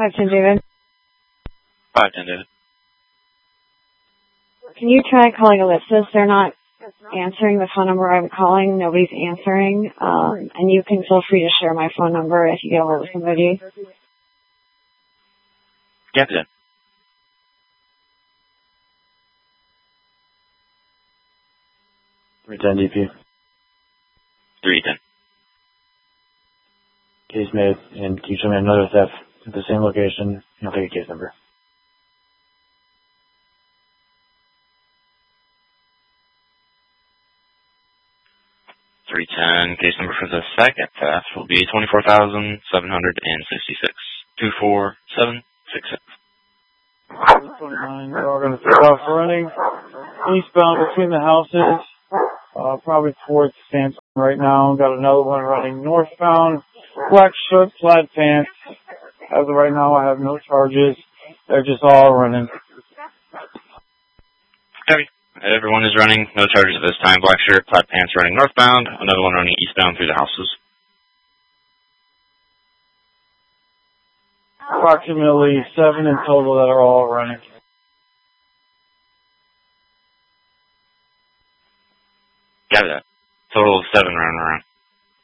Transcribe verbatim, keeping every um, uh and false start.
five ten David. five ten David. Can you try calling Ellipsis? They're not answering the phone number I'm calling. Nobody's answering. Um, and you can feel free to share my phone number if you get a hold of somebody. Copy that. three ten D P. three ten. Case made, and can you show me another theft at the same location? I'll take a case number. three ten, case number for the second theft will be twenty-four thousand seven hundred sixty-six. two four seven six six. twenty-nine, we're all going to take off running eastbound between the houses, uh, probably towards Sansom right now. Got another one running northbound, black shirt, plaid pants. As of right now, I have no charges. They're just all running. Copy. Everyone is running, no charges at this time. Black shirt, plaid pants running northbound, another one running eastbound through the houses. Approximately seven in total that are all running. Got that. Total of seven running around.